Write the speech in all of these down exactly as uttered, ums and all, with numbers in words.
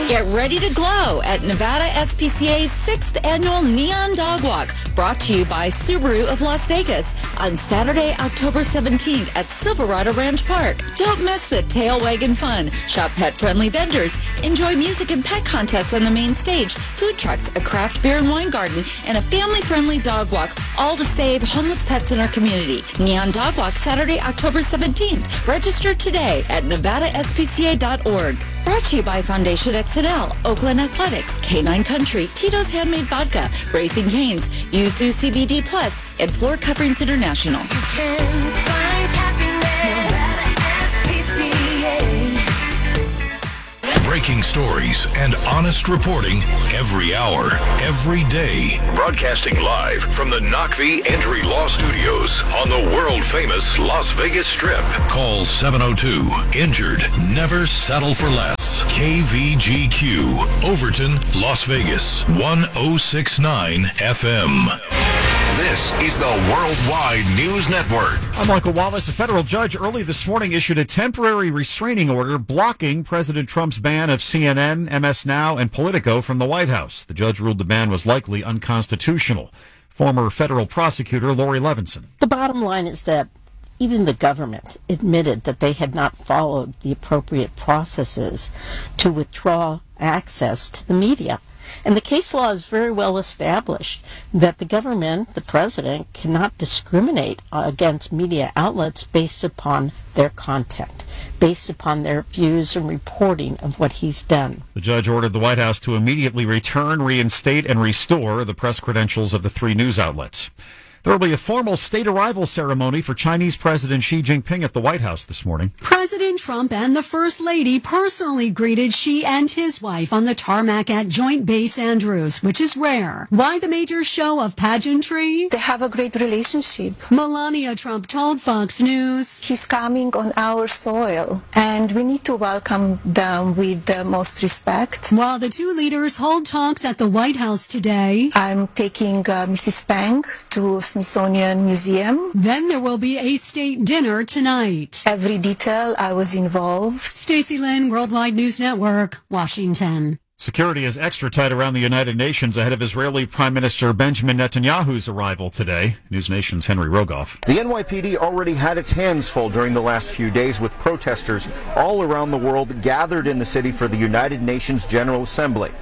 Get ready to glow at Nevada S P C A's sixth Annual Neon Dog Walk, brought to you by Subaru of Las Vegas on Saturday, October seventeenth at Silverado Ranch Park. Don't miss the tail wagging fun. Shop pet-friendly vendors. Enjoy music and pet contests on the main stage, food trucks, a craft beer and wine garden, and a family-friendly dog walk, all to save homeless pets in our community. Neon Dog Walk, Saturday, October seventeenth. Register today at nevada s p c a dot org. Brought to you by Foundation X N L, Oakland Athletics, Canine Country, Tito's Handmade Vodka, Racing Canes, Yuzu C B D Plus, and Floor Coverings International. You can find happiness at S P C A. Breaking stories and honest reporting every hour, every day. Broadcasting live from the Knockvee Entry Law Studios on the world-famous Las Vegas Strip. Call seven oh two, injured, never settle for less. K V G Q, Overton, Las Vegas, one oh six point nine F M. This is the Worldwide News Network. I'm Michael Wallace. A federal judge early this morning issued a temporary restraining order blocking President Trump's ban of C N N, M S Now, and Politico from the White House. The judge ruled the ban was likely unconstitutional. Former federal prosecutor Lori Levinson. The bottom line is that even the government admitted that they had not followed the appropriate processes to withdraw access to the media. And the case law is very well established that the government, the president, cannot discriminate against media outlets based upon their content, based upon their views and reporting of what he's done. The judge ordered the White House to immediately return, reinstate, and restore the press credentials of the three news outlets. There will be a formal state arrival ceremony for Chinese President Xi Jinping at the White House this morning. President Trump and the First Lady personally greeted Xi and his wife on the tarmac at Joint Base Andrews, which is rare. Why the major show of pageantry? They have a great relationship. Melania Trump told Fox News. He's coming on our soil, and we need to welcome them with the most respect. While the two leaders hold talks at the White House today, I'm taking uh, Missus Peng to Smithsonian Museum. Then there will be a state dinner tonight. Every detail, I was involved. Stacey Lynn, Worldwide News Network, Washington. Security is extra tight around the United Nations ahead of Israeli Prime Minister Benjamin Netanyahu's arrival today. News Nation's Henry Rogoff. The N Y P D already had its hands full during the last few days with protesters all around the world gathered in the city for the United Nations General Assembly.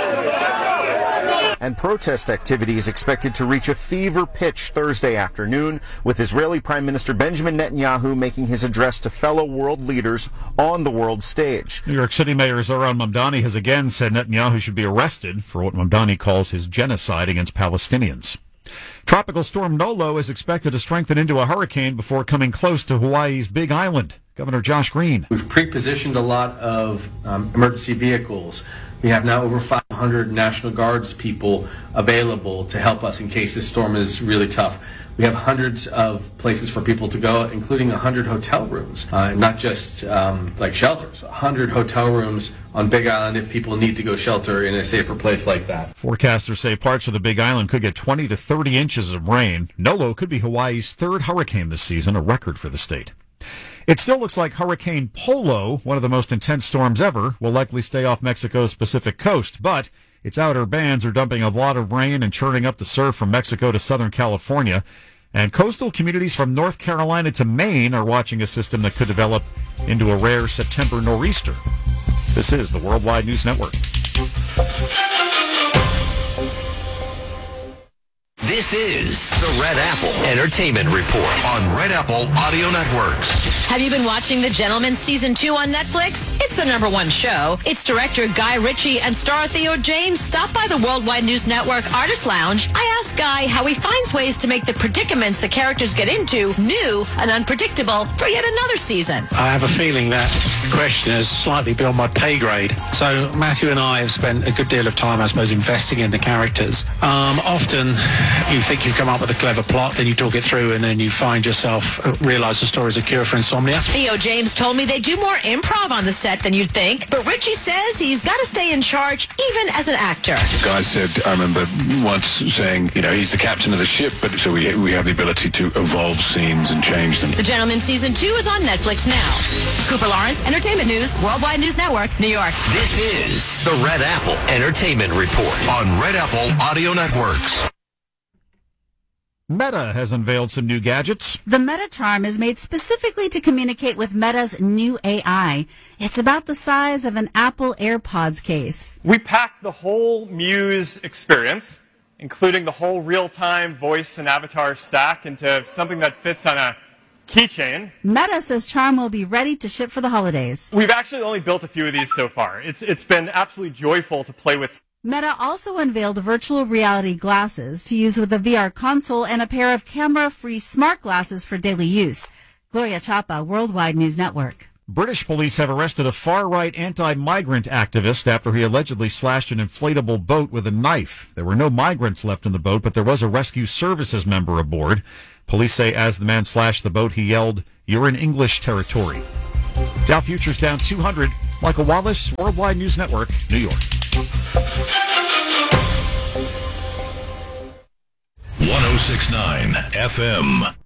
And protest activity is expected to reach a fever pitch Thursday afternoon, with Israeli Prime Minister Benjamin Netanyahu making his address to fellow world leaders on the world stage. New York City Mayor Zohran Mamdani has again said Netanyahu should be arrested for what Mamdani calls his genocide against Palestinians. Tropical storm Nolo is expected to strengthen into a hurricane before coming close to Hawaii's Big Island. Governor Josh Green. We've pre-positioned a lot of um, emergency vehicles. We have now over five hundred National Guards people available to help us in case this storm is really tough. We have hundreds of places for people to go, including one hundred hotel rooms, uh, not just um, like shelters, one hundred hotel rooms on Big Island if people need to go shelter in a safer place like that. Forecasters say parts of the Big Island could get twenty to thirty inches of rain. Nolo could be Hawaii's third hurricane this season, a record for the state. It still looks like Hurricane Polo, one of the most intense storms ever, will likely stay off Mexico's Pacific coast, but its outer bands are dumping a lot of rain and churning up the surf from Mexico to Southern California. And coastal communities from North Carolina to Maine are watching a system that could develop into a rare September nor'easter. This is the Worldwide News Network. This is the Red Apple Entertainment Report on Red Apple Audio Networks. Have you been watching The Gentleman Season two on Netflix? It's the number one show. Its director Guy Ritchie and star Theo James stop by the Worldwide News Network Artist Lounge. I asked Guy how he finds ways to make the predicaments the characters get into new and unpredictable for yet another season. I have a feeling that question is slightly beyond my pay grade. So Matthew and I have spent a good deal of time, I suppose, investing in the characters. Um, often you think you've come up with a clever plot, then you talk it through, and then you find yourself uh, realise the story is a cure for insomnia. insomnia. Theo James told me they do more improv on the set than you'd think, but Richie says he's got to stay in charge even as an actor. The guy said, I remember once saying, you know, he's the captain of the ship, but so we, we have the ability to evolve scenes and change them. The Gentleman Season two is on Netflix now. Cooper Lawrence, Entertainment News, Worldwide News Network, New York. This is the Red Apple Entertainment Report on Red Apple Audio Networks. Meta has unveiled some new gadgets. The Meta Charm is made specifically to communicate with Meta's new A I. It's about the size of an Apple AirPods case. We packed the whole Muse experience, including the whole real-time voice and avatar stack, into something that fits on a keychain. Meta says Charm will be ready to ship for the holidays. We've actually only built a few of these so far. It's It's been absolutely joyful to play with. Meta also unveiled virtual reality glasses to use with a V R console and a pair of camera-free smart glasses for daily use. Gloria Chapa, Worldwide News Network. British police have arrested a far-right anti-migrant activist after he allegedly slashed an inflatable boat with a knife. There were no migrants left in the boat, but there was a rescue services member aboard. Police say as the man slashed the boat, he yelled, "You're in English territory." Dow futures down two hundred. Michael Wallace, Worldwide News Network, New York. one oh six point nine F M.